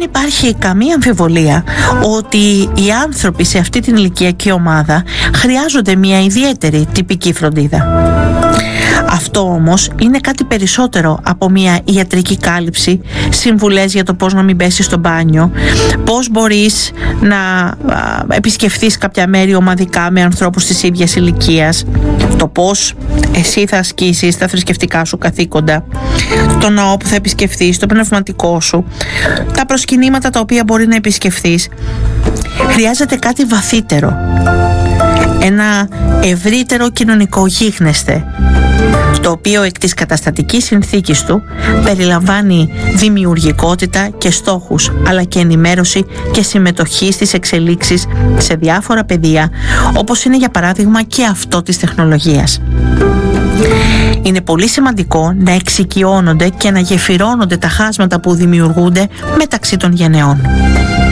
υπάρχει καμία αμφιβολία ότι οι άνθρωποι σε αυτή την ηλικιακή ομάδα χρειάζονται μια ιδιαίτερη τυπική φροντίδα. Αυτό όμως είναι κάτι περισσότερο από μια ιατρική κάλυψη, συμβουλές για το πώς να μην πέσεις στο μπάνιο, πώς μπορείς να επισκεφθείς κάποια μέρη ομαδικά με ανθρώπους της ίδιας ηλικίας, το πώς εσύ θα ασκήσεις τα θρησκευτικά σου καθήκοντα, το ναό που θα επισκεφθείς, το πνευματικό σου, τα προσκυνήματα τα οποία μπορεί να επισκεφθείς. Χρειάζεται κάτι βαθύτερο, ένα ευρύτερο κοινωνικό γίγνεσθε, το οποίο εκ της καταστατικής συνθήκης του περιλαμβάνει δημιουργικότητα και στόχους, αλλά και ενημέρωση και συμμετοχή στις εξελίξεις σε διάφορα πεδία, όπως είναι για παράδειγμα και αυτό της τεχνολογίας. Είναι πολύ σημαντικό να εξοικειώνονται και να γεφυρώνονται τα χάσματα που δημιουργούνται μεταξύ των γενεών.